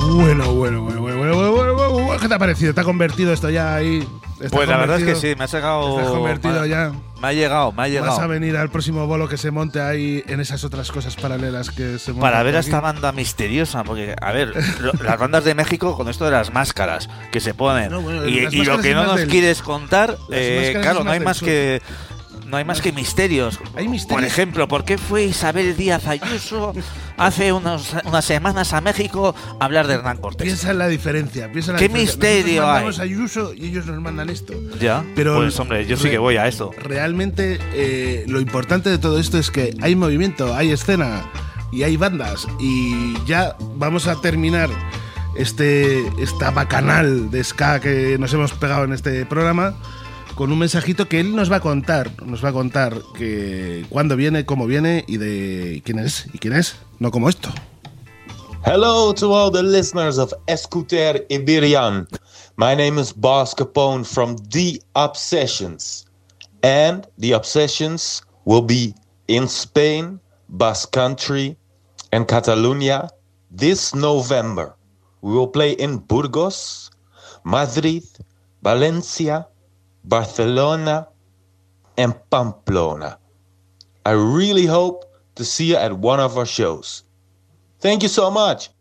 Bueno, ¿qué te ha parecido? ¿Te ha convertido esto ya ahí? Pues la verdad es que sí, me has sacado. ¿Estás convertido ya? Me ha llegado. ¿Vas a venir al próximo bolo que se monte ahí en esas otras cosas paralelas que se montan? Para ver a aquí? esta banda misteriosa, porque, a ver, las bandas de México con esto de las máscaras que se ponen y lo que no nos quieres contar, claro, no hay más que. No hay más que misterios. ¿Hay misterios? Por ejemplo, ¿por qué fue Isabel Díaz Ayuso hace unas semanas a México a hablar de Hernán Cortés? Piensa en la diferencia. ¿Qué misterio hay? Nosotros mandamos a Ayuso y ellos nos mandan esto. Ya, pero pues hombre, yo sí que voy a esto. Realmente lo importante de todo esto es que hay movimiento, hay escena y hay bandas. Y ya vamos a terminar esta bacanal de ska que nos hemos pegado en este programa con un mensajito que él nos va a contar que cuándo viene, cómo viene y de quién es, no como esto. Hello to all the listeners of Escuter Iberian. My name is Boss Capone from The Obsessions. And The Obsessions will be in Spain, Basque Country, and Catalonia this November. We will play in Burgos, Madrid, Valencia, Barcelona, and Pamplona. I really hope to see you at one of our shows. Thank you so much.